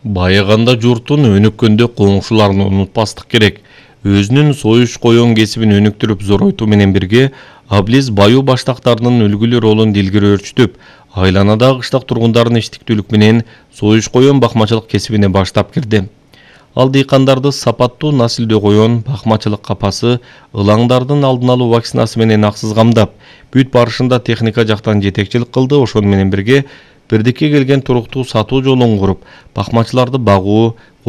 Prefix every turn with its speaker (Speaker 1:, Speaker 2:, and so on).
Speaker 1: Байыганда журттун өнүккөндө коңшуларын унутпастык керек. Өзүнүн союш коен кесибин өнүктүрүп зоройтуу менен бирге, Аблиз баюу баштактарынын үлгүлүү ролун дилгире өрчүтүп, айланадагы кыштак тургундарын иштиктүүлүк менен союш коен бакмачылык кесибине баштап кирди. Ал дыйкандарды сапаттуу насилдүү коен бакмачылык капасы, ылаңдардын алдын алуу вакцинасы менен аксыз камдап, бүт барышында техника жактан жетекчилик кылды. Ошону менен бирге бирдикке келген туруктуу сатуу жолун куруп, бакмачыларды багуу,